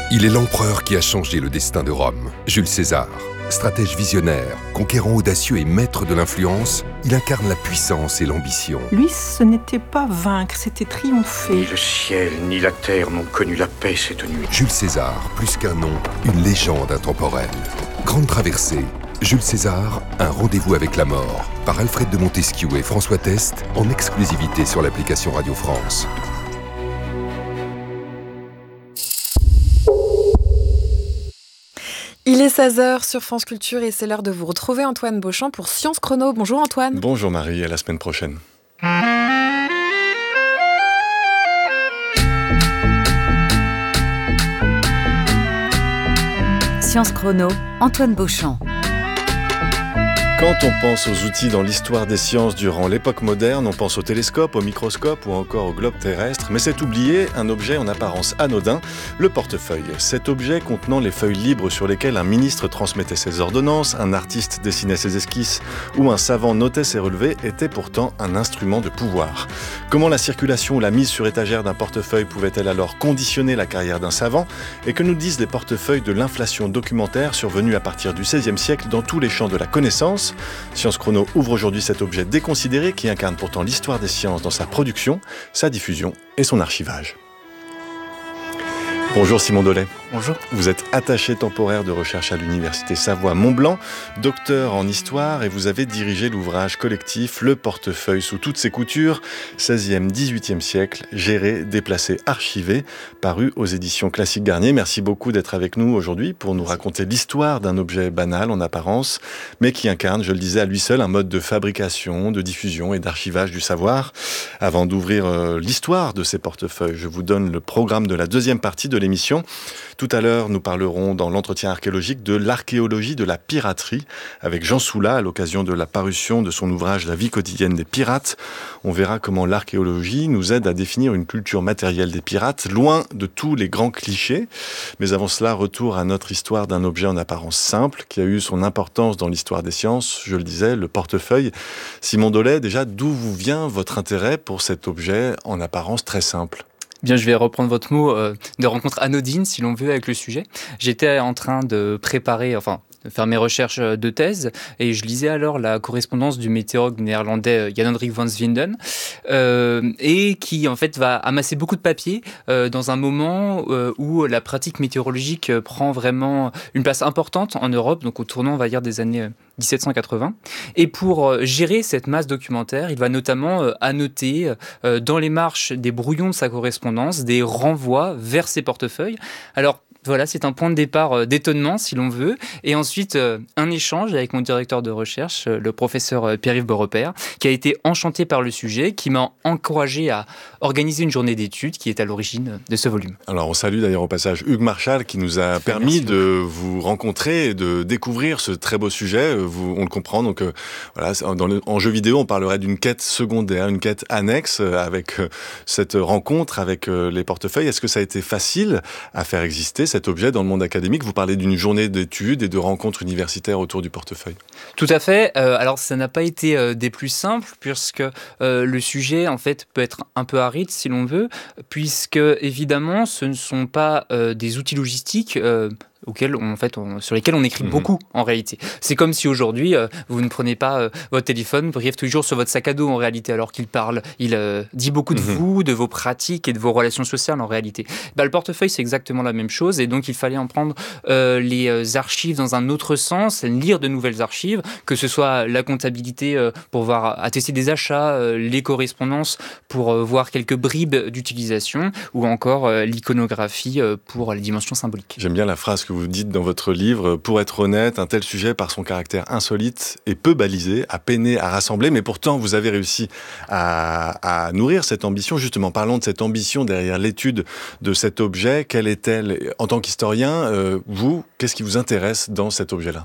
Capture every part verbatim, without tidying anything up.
Il est l'empereur qui a changé le destin de Rome, Jules César. Stratège visionnaire, conquérant audacieux et maître de l'influence, il incarne la puissance et l'ambition. Lui, ce n'était pas vaincre, c'était triompher. Ni le ciel, ni la terre n'ont connu la paix cette nuit. Jules César, plus qu'un nom, une légende intemporelle. Grande traversée, Jules César, un rendez-vous avec la mort, par Alfred de Montesquieu et François Test, en exclusivité sur l'application Radio France. Il est seize heures sur France Culture et c'est l'heure de vous retrouver Antoine Beauchamp pour Science Chrono. Bonjour Antoine. Bonjour Marie, à la semaine prochaine. Science Chrono, Antoine Beauchamp. Quand on pense aux outils dans l'histoire des sciences durant l'époque moderne, on pense au télescope, au microscope ou encore au globe terrestre, mais c'est oublié un objet en apparence anodin, le portefeuille. Cet objet contenant les feuilles libres sur lesquelles un ministre transmettait ses ordonnances, un artiste dessinait ses esquisses ou un savant notait ses relevés était pourtant un instrument de pouvoir. Comment la circulation ou la mise sur étagère d'un portefeuille pouvait-elle alors conditionner la carrière d'un savant ? Et que nous disent les portefeuilles de l'inflation documentaire survenue à partir du seizième siècle dans tous les champs de la connaissance ? Science Chrono ouvre aujourd'hui cet objet déconsidéré qui incarne pourtant l'histoire des sciences dans sa production, sa diffusion et son archivage. Bonjour Simon Dollet. Bonjour. Vous êtes attaché temporaire de recherche à l'Université Savoie-Mont-Blanc, docteur en histoire et vous avez dirigé l'ouvrage collectif Le portefeuille sous toutes ses coutures, seizième dix-huitième siècle, géré, déplacé, archivé, paru aux éditions Classique Garnier. Merci beaucoup d'être avec nous aujourd'hui pour nous raconter l'histoire d'un objet banal en apparence, mais qui incarne, je le disais, à lui seul un mode de fabrication, de diffusion et d'archivage du savoir. Avant d'ouvrir euh, l'histoire de ces portefeuilles, je vous donne le programme de la deuxième partie de l'émission. Tout à l'heure, nous parlerons dans l'entretien archéologique de l'archéologie de la piraterie avec Jean Soula à l'occasion de la parution de son ouvrage La vie quotidienne des pirates. On verra comment l'archéologie nous aide à définir une culture matérielle des pirates, loin de tous les grands clichés. Mais avant cela, retour à notre histoire d'un objet en apparence simple qui a eu son importance dans l'histoire des sciences, je le disais, le portefeuille. Simon Dollet, déjà, d'où vous vient votre intérêt pour cet objet en apparence très simple ? Bien, je vais reprendre votre mot euh, de rencontre anodine, si l'on veut, avec le sujet. J'étais en train de préparer, enfin, de faire mes recherches de thèse, et je lisais alors la correspondance du météorologue néerlandais Jan Hendrik van Swinden, euh, et qui, en fait, va amasser beaucoup de papier euh, dans un moment euh, où la pratique météorologique prend vraiment une place importante en Europe, donc au tournant, on va dire, des années dix-sept cent quatre-vingts. Et pour gérer cette masse documentaire, il va notamment euh, annoter euh, dans les marches des brouillons de sa correspondance des renvois vers ses portefeuilles. Alors, voilà, c'est un point de départ euh, d'étonnement, si l'on veut. Et ensuite, euh, un échange avec mon directeur de recherche, euh, le professeur euh, Pierre-Yves Beaurepaire, qui a été enchanté par le sujet, qui m'a encouragé à organiser une journée d'études qui est à l'origine de ce volume. Alors, on salue d'ailleurs au passage Hugues Marchal, qui nous a permis Merci de beaucoup. vous rencontrer et de découvrir ce très beau sujet. Vous, on le comprend. Donc, euh, voilà, dans le, en jeu vidéo, on parlerait d'une quête secondaire, une quête annexe euh, avec euh, cette rencontre avec euh, les portefeuilles. Est-ce que ça a été facile à faire exister cet objet dans le monde académique? Vous parlez d'une journée d'études et de rencontres universitaires autour du portefeuille. Tout à fait. Euh, alors, ça n'a pas été euh, des plus simples, puisque euh, le sujet, en fait, peut être un peu aride, si l'on veut, puisque, évidemment, ce ne sont pas euh, des outils logistiques euh, auxquels on, en fait, on, sur lesquels on écrit mmh. beaucoup, en réalité. C'est comme si aujourd'hui, euh, vous ne prenez pas euh, votre téléphone, vous brillez toujours sur votre sac à dos, en réalité, alors qu'il parle. Il euh, dit beaucoup de mmh. vous, de vos pratiques et de vos relations sociales, en réalité. Bah, le portefeuille, c'est exactement la même chose, et donc il fallait en prendre euh, les archives dans un autre sens, lire de nouvelles archives, que ce soit la comptabilité euh, pour voir attester des achats, euh, les correspondances pour euh, voir quelques bribes d'utilisation, ou encore euh, l'iconographie euh, pour les dimensions symboliques. J'aime bien la phrase que vous dites dans votre livre, pour être honnête, un tel sujet par son caractère insolite et peu balisé a peiné à rassembler, mais pourtant vous avez réussi à, à nourrir cette ambition. Justement, parlons de cette ambition derrière l'étude de cet objet. Quelle est-elle? En tant qu'historien, euh, vous, qu'est-ce qui vous intéresse dans cet objet-là?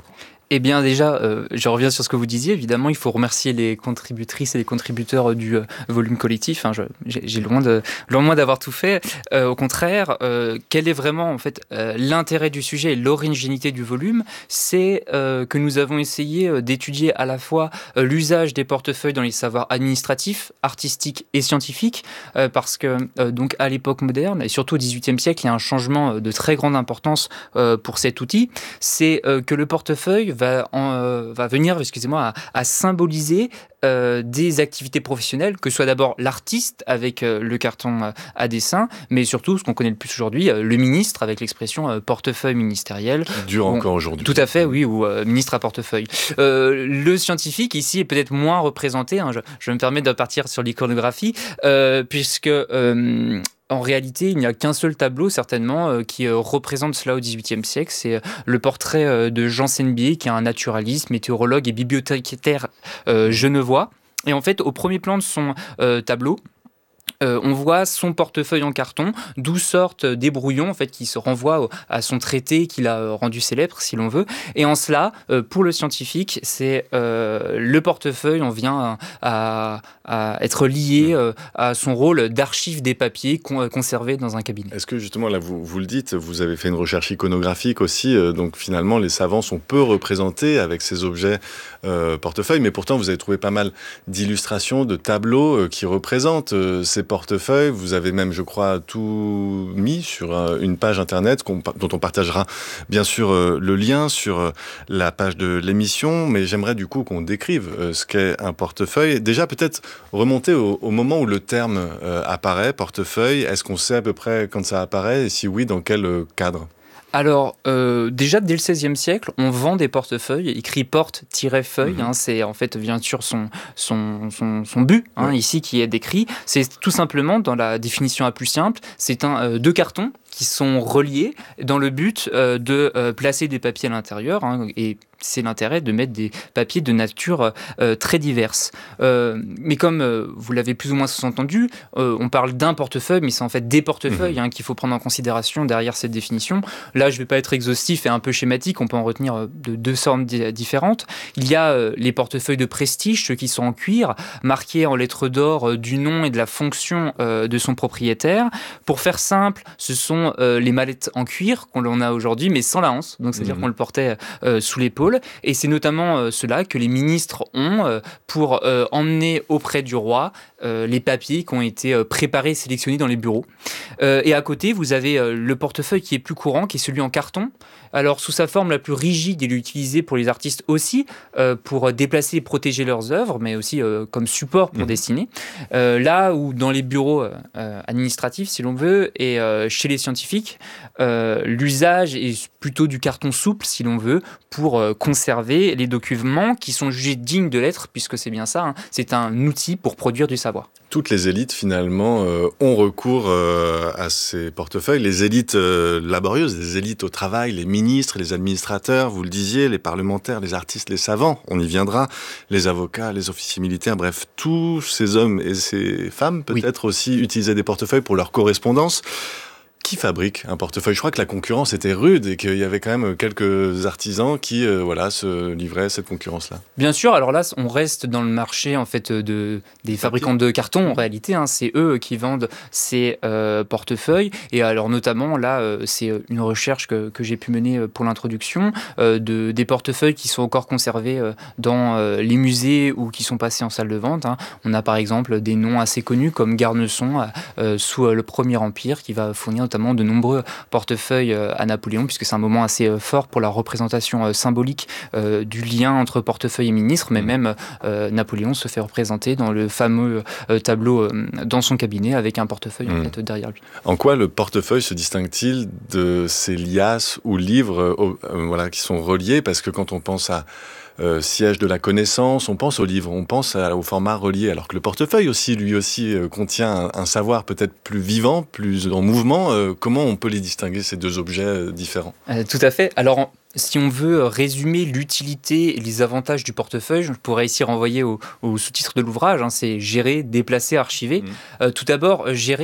Eh bien déjà, euh, je reviens sur ce que vous disiez. Évidemment, il faut remercier les contributrices et les contributeurs du euh, volume collectif. Hein, je, j'ai, j'ai loin, de, loin d'avoir tout fait. Euh, au contraire, euh, quel est vraiment en fait euh, l'intérêt du sujet et l'originalité du volume? C'est euh, que nous avons essayé euh, d'étudier à la fois euh, l'usage des portefeuilles dans les savoirs administratifs, artistiques et scientifiques, euh, parce que euh, donc à l'époque moderne et surtout au dix-huitième siècle, il y a un changement de très grande importance euh, pour cet outil. C'est euh, que le portefeuille va, en, euh, va venir, excusez-moi, à, à symboliser euh, des activités professionnelles, que ce soit d'abord l'artiste avec euh, le carton euh, à dessin, mais surtout, ce qu'on connaît le plus aujourd'hui, euh, le ministre avec l'expression euh, portefeuille ministériel. Qui dure bon, encore aujourd'hui. Tout à fait, oui, ou euh, ministre à portefeuille. Euh, le scientifique, ici, est peut-être moins représenté. Hein, je, je me permets de partir sur l'iconographie, euh, puisque... Euh, En réalité, il n'y a qu'un seul tableau, certainement, euh, qui euh, représente cela au dix-huitième siècle. C'est euh, le portrait euh, de Jean Sennelier, qui est un naturaliste, météorologue et bibliothécaire euh, genevois. Et en fait, au premier plan de son euh, tableau, Euh, on voit son portefeuille en carton, d'où sortent des brouillons en fait, qui se renvoient à son traité qu'il a rendu célèbre, si l'on veut. Et en cela, euh, pour le scientifique, c'est euh, le portefeuille, on vient à, à être lié euh, à son rôle d'archive des papiers con, conservés dans un cabinet. Est-ce que justement, là, vous, vous le dites, vous avez fait une recherche iconographique aussi, euh, donc finalement, les savants sont peu représentés avec ces objets euh, portefeuilles, mais pourtant, vous avez trouvé pas mal d'illustrations, de tableaux euh, qui représentent euh, ces portefeuille. Vous avez même, je crois, tout mis sur euh, une page internet qu'on, dont on partagera bien sûr euh, le lien sur euh, la page de l'émission, mais j'aimerais du coup qu'on décrive euh, ce qu'est un portefeuille. Déjà peut-être remonter au, au moment où le terme euh, apparaît, portefeuille. Est-ce qu'on sait à peu près quand ça apparaît et si oui, dans quel euh, cadre ? Alors, euh, déjà, dès le seizième siècle, on vend des portefeuilles, écrit porte-feuille, mmh. hein, c'est en fait, bien sûr, son, son, son, son but, hein, ouais. ici, qui est décrit. C'est tout simplement, dans la définition la plus simple, c'est un, euh, deux cartons qui sont reliés dans le but euh, de euh, placer des papiers à l'intérieur, hein, et c'est l'intérêt de mettre des papiers de nature euh, très diverses. Euh, mais comme euh, vous l'avez plus ou moins sous-entendu, euh, on parle d'un portefeuille, mais c'est en fait des portefeuilles mmh. hein, qu'il faut prendre en considération derrière cette définition. Là, je ne vais pas être exhaustif et un peu schématique, on peut en retenir de deux sortes di- différentes. Il y a euh, les portefeuilles de prestige, ceux qui sont en cuir, marqués en lettres d'or euh, du nom et de la fonction euh, de son propriétaire. Pour faire simple, ce sont euh, les mallettes en cuir qu'on a aujourd'hui, mais sans la hanse, donc c'est-à-dire mmh. qu'on le portait euh, sous l'épaule. Et c'est notamment euh, cela que les ministres ont euh, pour euh, emmener auprès du roi euh, les papiers qui ont été euh, préparés et sélectionnés dans les bureaux. Euh, et à côté, vous avez euh, le portefeuille qui est plus courant, qui est celui en carton. Alors, sous sa forme la plus rigide, il est utilisé pour les artistes aussi, euh, pour déplacer et protéger leurs œuvres, mais aussi euh, comme support pour mmh. dessiner. Euh, là où dans les bureaux euh, administratifs, si l'on veut, et euh, chez les scientifiques, euh, l'usage est plutôt du carton souple, si l'on veut, pour euh, conserver les documents qui sont jugés dignes de l'être, puisque c'est bien ça, hein, c'est un outil pour produire du savoir. Toutes les élites, finalement, euh, ont recours euh, à ces portefeuilles. Les élites euh, laborieuses, les élites au travail, les ministres, les administrateurs, vous le disiez, les parlementaires, les artistes, les savants, on y viendra, les avocats, les officiers militaires, bref, tous ces hommes et ces femmes, peut-être oui. aussi, utilisaient des portefeuilles pour leur correspondance. Qui fabrique un portefeuille ? Je crois que la concurrence était rude et qu'il y avait quand même quelques artisans qui euh, voilà, se livraient à cette concurrence-là. Bien sûr, alors là, on reste dans le marché en fait, de, des fabricants de carton, en réalité. Hein, c'est eux qui vendent ces euh, portefeuilles. Et alors notamment, là, euh, c'est une recherche que, que j'ai pu mener pour l'introduction, euh, de, des portefeuilles qui sont encore conservés euh, dans euh, les musées ou qui sont passés en salle de vente. Hein. On a par exemple des noms assez connus comme Garneson euh, sous euh, le Premier Empire qui va fournir notamment de nombreux portefeuilles à Napoléon, puisque c'est un moment assez fort pour la représentation symbolique euh, du lien entre portefeuille et ministre, mais même euh, Napoléon se fait représenter dans le fameux euh, tableau euh, dans son cabinet avec un portefeuille mmh. en fait, derrière lui. En quoi le portefeuille se distingue-t-il de ces liasses ou livres euh, euh, voilà, qui sont reliés ? Parce que quand on pense à Euh, siège de la connaissance, on pense aux livres, on pense à, au format relié, alors que le portefeuille aussi, lui aussi, euh, contient un, un savoir peut-être plus vivant, plus en mouvement. Euh, comment on peut les distinguer, ces deux objets euh, différents ? euh, Tout à fait. Alors, en... Si on veut résumer l'utilité et les avantages du portefeuille, je pourrais ici renvoyer au, au sous-titre de l'ouvrage, hein, c'est gérer, déplacer, archiver. Mmh. Euh, tout d'abord, gérer,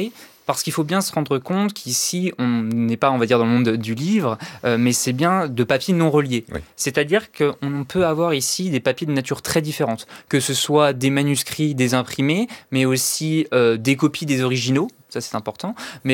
Parce qu'il faut bien se rendre compte qu'ici, on n'est pas, on va dire, dans le monde du livre, euh, mais c'est bien de papiers non reliés. Oui. C'est-à-dire qu'on peut avoir ici des papiers de nature très différente, que ce soit des manuscrits, des imprimés, mais aussi euh, des copies des originaux, ça c'est important, mais